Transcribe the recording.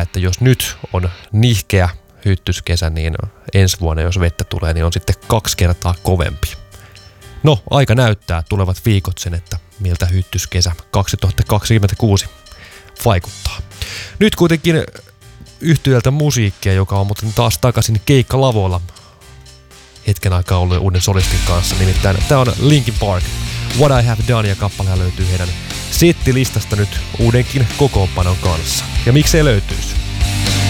että jos nyt on nihkeä hyttyskesä, niin ensi vuonna, jos vettä tulee, niin on sitten 2 kertaa kovempi. No, aika näyttää tulevat viikot sen, että miltä hyttyskesä 2026 vaikuttaa. Nyt kuitenkin yhtyöltä musiikkia, joka on muuten taas takaisin keikkalavoilla hetken aikaa ollut uuden solistin kanssa. Nimittäin tää on Linkin Park, What I Have Done, ja kappaleja löytyy heidän settilistasta nyt uudenkin kokoonpanon kanssa. Ja miksei löytyisi?